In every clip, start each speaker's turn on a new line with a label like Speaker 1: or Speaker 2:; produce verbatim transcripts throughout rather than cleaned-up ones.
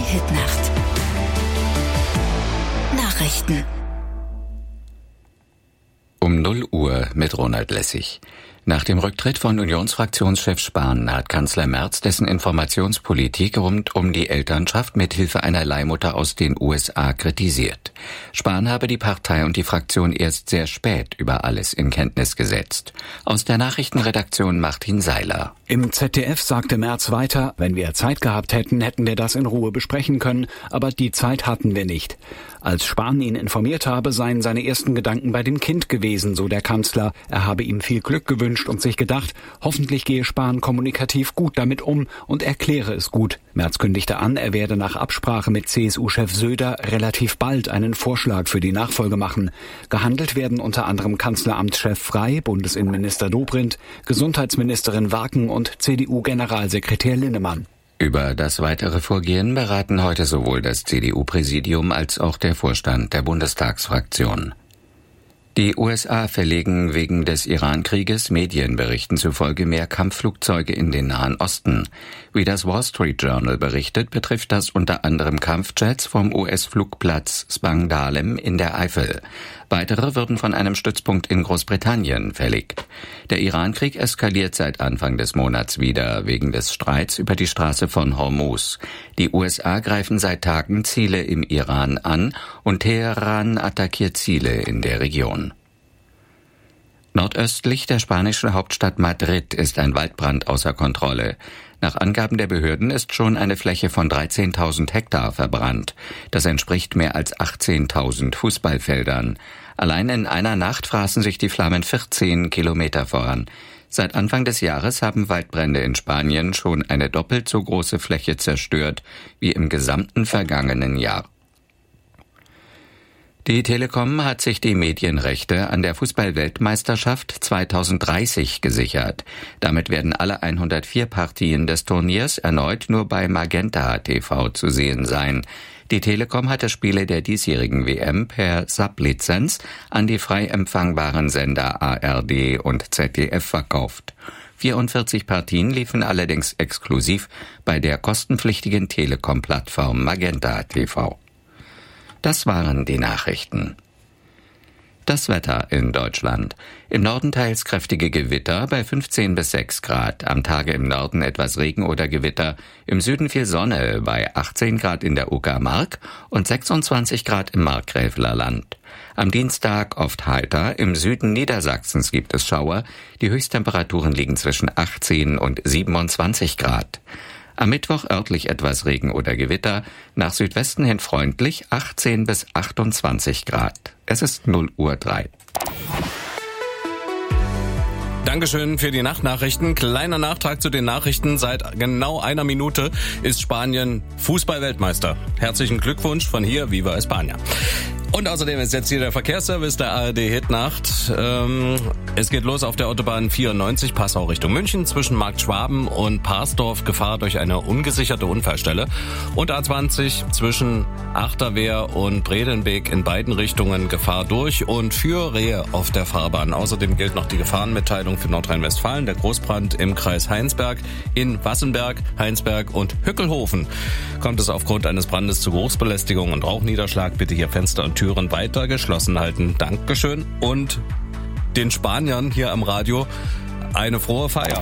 Speaker 1: Hitnacht. Nachrichten.
Speaker 2: Um null Uhr mit Ronald Lessig. Nach dem Rücktritt von Unionsfraktionschef Spahn hat Kanzler Merz dessen Informationspolitik rund um die Elternschaft mit Hilfe einer Leihmutter aus den U S A kritisiert. Spahn habe die Partei und die Fraktion erst sehr spät über alles in Kenntnis gesetzt. Aus der Nachrichtenredaktion Martin Seiler.
Speaker 3: Im Z D F sagte Merz weiter, wenn wir Zeit gehabt hätten, hätten wir das in Ruhe besprechen können, aber die Zeit hatten wir nicht. Als Spahn ihn informiert habe, seien seine ersten Gedanken bei dem Kind gewesen, so der Kanzler. Er habe ihm viel Glück gewünscht und sich gedacht, hoffentlich gehe Spahn kommunikativ gut damit um und erkläre es gut. Merz kündigte an, er werde nach Absprache mit C S U-Chef Söder relativ bald einen Vorschlag für die Nachfolge machen. Gehandelt werden unter anderem Kanzleramtschef Frey, Bundesinnenminister Dobrindt, Gesundheitsministerin Waken und C D U-Generalsekretär Linnemann.
Speaker 2: Über das weitere Vorgehen beraten heute sowohl das C D U-Präsidium als auch der Vorstand der Bundestagsfraktion. Die U S A verlegen wegen des Iran-Krieges Medienberichten zufolge mehr Kampfflugzeuge in den Nahen Osten. Wie das Wall Street Journal berichtet, betrifft das unter anderem Kampfjets vom U S-Flugplatz Spangdahlem in der Eifel. Weitere würden von einem Stützpunkt in Großbritannien verlegt. Der Iran-Krieg eskaliert seit Anfang des Monats wieder wegen des Streits über die Straße von Hormuz. Die U S A greifen seit Tagen Ziele im Iran an und Teheran attackiert Ziele in der Region. Nordöstlich der spanischen Hauptstadt Madrid ist ein Waldbrand außer Kontrolle. Nach Angaben der Behörden ist schon eine Fläche von dreizehntausend Hektar verbrannt. Das entspricht mehr als achtzehntausend Fußballfeldern. Allein in einer Nacht fraßen sich die Flammen vierzehn Kilometer voran. Seit Anfang des Jahres haben Waldbrände in Spanien schon eine doppelt so große Fläche zerstört wie im gesamten vergangenen Jahr. Die Telekom hat sich die Medienrechte an der Fußball-Weltmeisterschaft zweitausenddreißig gesichert. Damit werden alle hundertvier Partien des Turniers erneut nur bei Magenta T V zu sehen sein. Die Telekom hatte Spiele der diesjährigen W M per Sublizenz an die frei empfangbaren Sender A R D und Z D F verkauft. vierundvierzig Partien liefen allerdings exklusiv bei der kostenpflichtigen Telekom-Plattform Magenta T V. Das waren die Nachrichten. Das Wetter in Deutschland. Im Norden teils kräftige Gewitter bei fünfzehn bis sechs Grad. Am Tage im Norden etwas Regen oder Gewitter. Im Süden viel Sonne bei achtzehn Grad in der Uckermark und sechsundzwanzig Grad im Markgräfler Land. Am Dienstag oft heiter. Im Süden Niedersachsens gibt es Schauer. Die Höchsttemperaturen liegen zwischen achtzehn und siebenundzwanzig Grad. Am Mittwoch örtlich etwas Regen oder Gewitter, nach Südwesten hin freundlich, achtzehn bis achtundzwanzig Grad. Es ist null Uhr drei.
Speaker 4: Dankeschön für die Nachtnachrichten. Kleiner Nachtrag zu den Nachrichten. Seit genau einer Minute ist Spanien Fußball-Weltmeister. Herzlichen Glückwunsch von hier, Viva España. Und außerdem ist jetzt hier der Verkehrsservice der A R D Hitnacht. Ähm, es geht los auf der Autobahn vierundneunzig Passau Richtung München zwischen Markt Schwaben und Parsdorf. Gefahr durch eine ungesicherte Unfallstelle. Und A zwanzig zwischen Achterwehr und Bredenbeek in beiden Richtungen Gefahr durch und für Rehe auf der Fahrbahn. Außerdem gilt noch die Gefahrenmitteilung für Nordrhein-Westfalen. Der Großbrand im Kreis Heinsberg, in Wassenberg, Heinsberg und Hückelhofen. Kommt es aufgrund eines Brandes zu Geruchsbelästigung und Rauchniederschlag, bitte hier Fenster und Türen weiter geschlossen halten. Dankeschön und den Spaniern hier am Radio eine frohe Feier.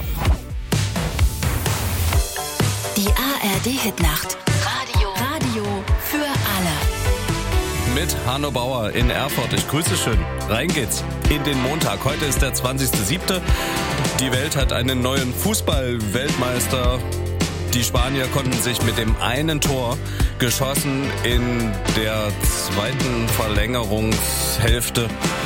Speaker 1: Die A R D Hitnacht. Radio. Radio für alle.
Speaker 4: Mit Hanno Bauer in Erfurt. Ich grüße schön. Rein geht's in den Montag. Heute ist der zwanzigster siebte Die Welt hat einen neuen Fußball-Weltmeister. Die Spanier konnten sich mit dem einen Tor, geschossen in der zweiten Verlängerungshälfte,